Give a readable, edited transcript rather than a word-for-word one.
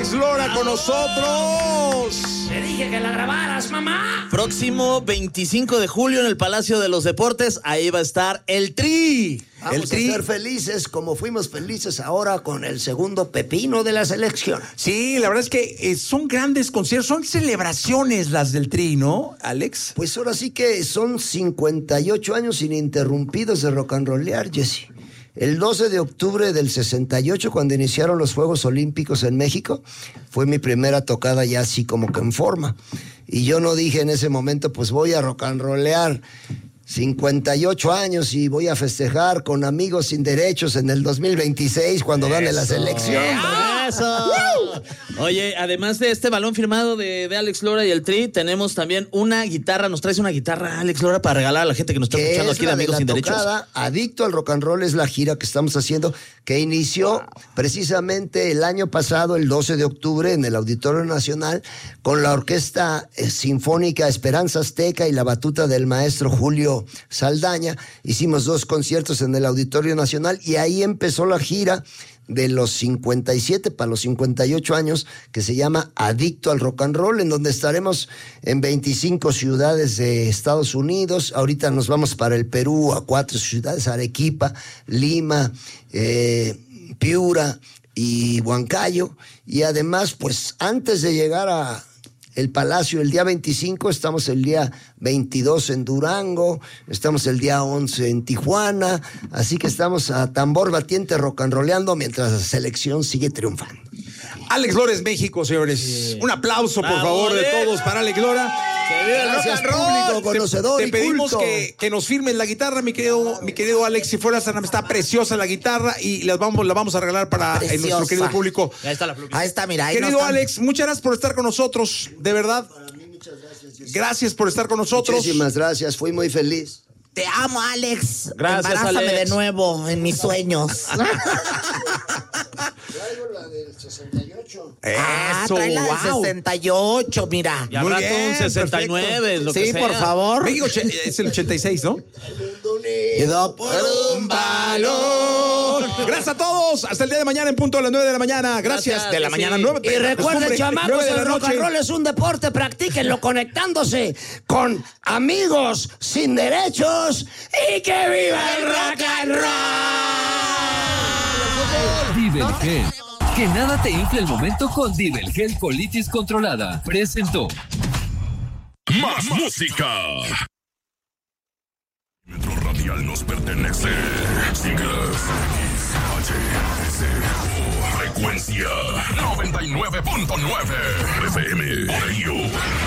Alex Lora con nosotros. Te dije que la grabaras, mamá. Próximo 25 de julio en el Palacio de los Deportes, ahí va a estar el Tri. Vamos a ser felices como fuimos felices ahora con el segundo pepino de la selección. Sí, la verdad es que son grandes conciertos, son celebraciones las del Tri, ¿no, Alex? Pues ahora sí que son 58 años ininterrumpidos de rock and rollear, Jesse. El 12 de octubre del 68, cuando iniciaron los Juegos Olímpicos en México, fue mi primera tocada ya así como que en forma. Y yo no dije en ese momento, pues voy a rock and rollear 58 años y voy a festejar con amigos sin derechos en el 2026 cuando gane la selección. ¡Eso! Oye, además de este balón firmado de Alex Lora y el Tri, tenemos también una guitarra. Nos traes una guitarra, Alex Lora, para regalar a la gente que nos está escuchando aquí de Amigos Sin Derechos. Adicto al Rock and Roll es la gira que estamos haciendo, que inició precisamente el año pasado, el 12 de octubre, en el Auditorio Nacional, con la Orquesta Sinfónica Esperanza Azteca y la batuta del maestro Julio Saldaña. Hicimos 2 conciertos en el Auditorio Nacional y ahí empezó la gira de los 57 para los 58 años, que se llama Adicto al Rock and Roll, en donde estaremos en 25 ciudades de Estados Unidos. Ahorita nos vamos para el Perú, a 4 ciudades: Arequipa, Lima, Piura y Huancayo. Y además, pues antes de llegar a el Palacio, el día 25, estamos el día 22 en Durango, estamos el día 11 en Tijuana, así que estamos a tambor batiente rock and rollando mientras la selección sigue triunfando. Alex Lora es México, señores. Sí. Un aplauso, por favor, de todos para Alex Lora. Gracias, público conocedor. Te pedimos que nos firmes la guitarra, mi querido Alex. Si fueras, está preciosa la guitarra y la vamos a regalar para nuestro querido público. Ahí está la plumita. Ahí está, mira. Ahí querido Alex, muchas gracias por estar con nosotros, de verdad. Para mí, muchas gracias. Gracias por estar con nosotros. Muchísimas gracias, fui muy feliz. Te amo, Alex. Gracias, Embarázame Alex. de nuevo en mis sueños. Traigo la del 68. Eso, trae la del wow. 68, mira. Y al rato un 69, lo que Sí, sea. por favor. México es el 86, ¿no? Quedó por un balón. Gracias a todos. Hasta el día de mañana en punto a las 9 de la mañana. Gracias. De la mañana 9. Y recuerden, chamacos, 9 de la el rock and noche. roll es un deporte, practíquenlo conectándose con amigos sin derechos y que viva el rock and roll. Divelgel. Que nada te infle el momento con Divelgel Colitis Controlada. Presentó. Más música. Metro Radial nos pertenece. Siglas XHSO. Frecuencia 99.9 FM. Por ello